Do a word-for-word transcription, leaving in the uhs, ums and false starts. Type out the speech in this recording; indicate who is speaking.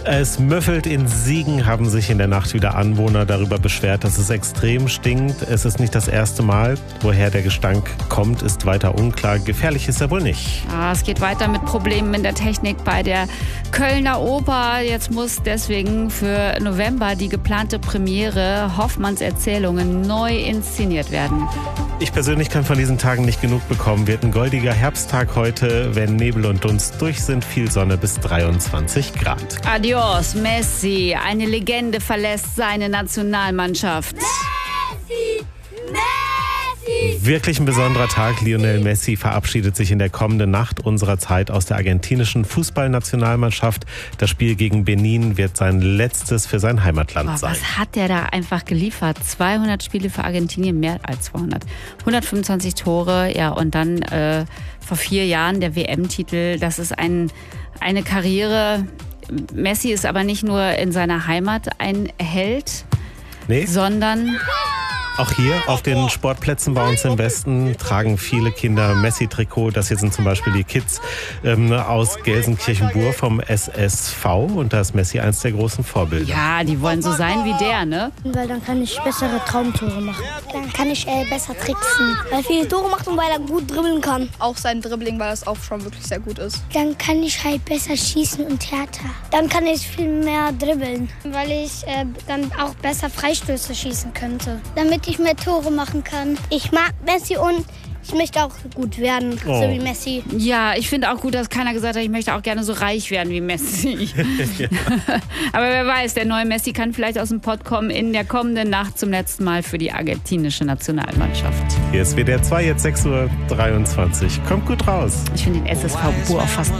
Speaker 1: Es müffelt in Siegen, haben sich in der Nacht wieder Anwohner darüber beschwert, dass es extrem stinkt. Es ist nicht das erste Mal. Woher der Gestank kommt, ist weiter unklar. Gefährlich ist er wohl nicht.
Speaker 2: Ah, es geht weiter mit Problemen in der Technik bei der Kölner Oper. Jetzt muss deswegen für November die geplante Premiere Hoffmanns Erzählungen neu inszeniert werden.
Speaker 1: Ich persönlich kann von diesen Tagen nicht genug bekommen. Wird ein goldiger Herbsttag heute, wenn Nebel und Dunst durch sind, viel Sonne bis dreiundzwanzig Grad.
Speaker 2: Adios, Messi. Eine Legende verlässt seine Nationalmannschaft.
Speaker 3: Messi! Messi!
Speaker 1: Wirklich ein besonderer Tag. Lionel Messi verabschiedet sich in der kommenden Nacht unserer Zeit aus der argentinischen Fußballnationalmannschaft. Das Spiel gegen Benin wird sein letztes für sein Heimatland
Speaker 2: Boah,
Speaker 1: sein.
Speaker 2: was hat der da einfach geliefert? zweihundert Spiele für Argentinien, mehr als zweihundert. hundertfünfundzwanzig Tore, ja, und dann äh, vor vier Jahren der W M-Titel. Das ist ein, eine Karriere. Messi ist aber nicht nur in seiner Heimat ein Held,
Speaker 1: Nee?
Speaker 2: sondern...
Speaker 1: Auch hier auf den Sportplätzen bei uns im Westen tragen viele Kinder Messi-Trikot. Das hier sind zum Beispiel die Kids ähm, aus Gelsenkirchen-Bur vom S S V. Und da ist Messi eins der großen Vorbilder.
Speaker 2: Ja, die wollen so sein wie der, ne?
Speaker 4: Weil dann kann ich bessere Traumtore machen. Dann kann ich äh, besser tricksen. Weil er viele Tore macht und weil er gut dribbeln kann.
Speaker 5: Auch sein Dribbling, weil das auch schon wirklich sehr gut ist.
Speaker 4: Dann kann ich halt besser schießen und härter. Dann kann ich viel mehr dribbeln. Weil ich äh, dann auch besser Freistöße schießen könnte. Damit ich mehr Tore machen kann. Ich mag Messi und ich möchte auch gut werden,
Speaker 1: Oh.
Speaker 4: so wie Messi.
Speaker 2: Ja, ich finde auch gut, dass keiner gesagt hat, ich möchte auch gerne so reich werden wie Messi. Aber wer weiß, der neue Messi kann vielleicht aus dem Pott kommen in der kommenden Nacht zum letzten Mal für die argentinische Nationalmannschaft.
Speaker 1: Hier ist W D R zwei, jetzt sechs Uhr dreiundzwanzig. Kommt gut raus.
Speaker 2: Ich finde den S S V Bur auch fast